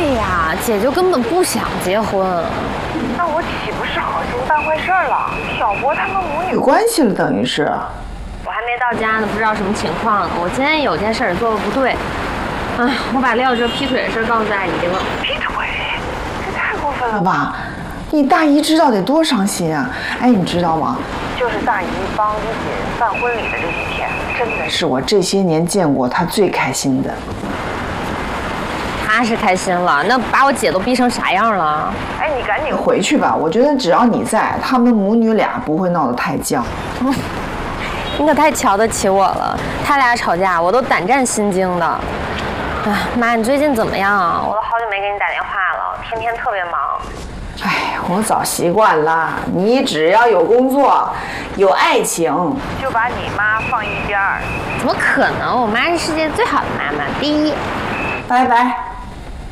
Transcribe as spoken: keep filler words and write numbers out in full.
对呀，姐就根本不想结婚。 那我岂不是好心办坏事了？小博他们母女有关系了，等于是。 我还没到家呢，不知道什么情况。我今天有件事做的不对，哎，我把廖哲劈腿的事告诉阿姨了。 劈腿，这太过分了吧？你大姨知道得多伤心啊！哎，你知道吗？ 就是大姨帮李锦办婚礼的这几天，真的是我这些年见过她最开心的。 她是开心了，那把我姐都逼成啥样了？ 哎，你赶紧回去吧。我觉得只要你在，他们母女俩不会闹得太僵。 嗯，你可太瞧得起我了。他俩吵架，我都胆战心惊的。哎，妈，你最近怎么样啊？我都好久没给你打电话了，天天特别忙。 哎，我早习惯了。你只要有工作，有爱情， 就把你妈放一边儿。 怎么可能？我妈是世界最好的妈妈，第一。 拜拜。